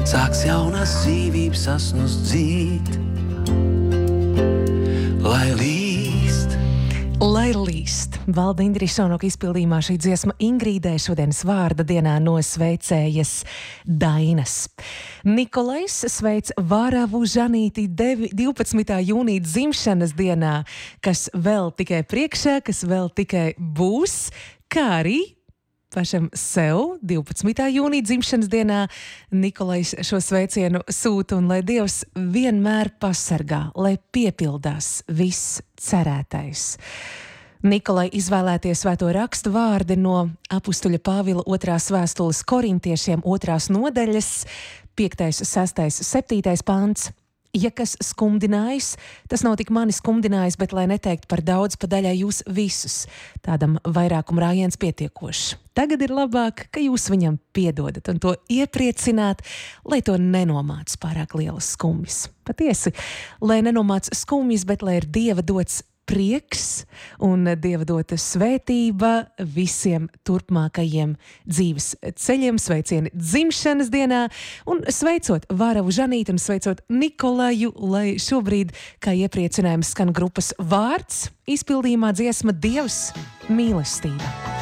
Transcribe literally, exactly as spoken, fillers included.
sāks jaunas dzīvības asnus dzīt, lai līst. Lai līst. Valda Indrišonoka izpildījumā šī dziesma Ingrīdē šodienas vārda dienā nosveicējas Dainas. Nikolais sveic Vāravu Žanīti divpadsmitā jūnija dzimšanas dienā, kas vēl tikai priekšā, kas vēl tikai būs, kā arī pašam sev divpadsmitā jūnija dzimšanas dienā Nikolais šo sveicienu sūta, un lai Dievs vienmēr pasargā, lai piepildās viss cerētais. Nikolai izvēlētie svēto rakstu vārdi no apustuļa Pāvila otrās vēstules korintiešiem otrās nodaļas, piektais, sestais, septītais pants. Ja kas skumdinājis, tas nav tik mani skumdinājis, bet lai neteikt par daudz pa daļai jūs visus, tādam vairākuma rājiens pietiekošs. Tagad ir labāk, ka jūs viņam piedodat un to iepriecināt, lai to nenomāc pārāk lielas skumjas. Patiesi, lai nenomāc skumjas, bet lai ir Dieva dots prieks un Dieva dota svētība visiem turpmākajiem dzīves ceļiem. Sveicieni dzimšanas dienā un sveicot Vāravu Žanīti un sveicot Nikolaju, lai šobrīd, kā iepriecinājums, skan grupas Vārds, izpildījumā dziesma Dievs mīlestība.